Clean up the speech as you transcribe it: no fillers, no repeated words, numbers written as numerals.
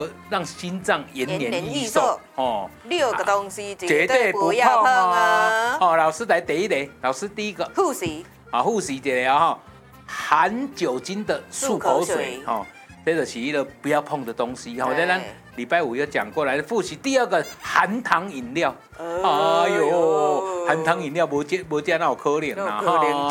让心脏延年益寿哦。 6个东西绝对不要碰哦啊！ 哦，老师来第一个，老师第一个复习复习一下哈，含酒精的漱口水哦，这就是一个不要碰的东西哈。在咱礼拜5有讲过来复习。第二个含糖饮料，哎呦，含糖饮料无这那有可能啦哈。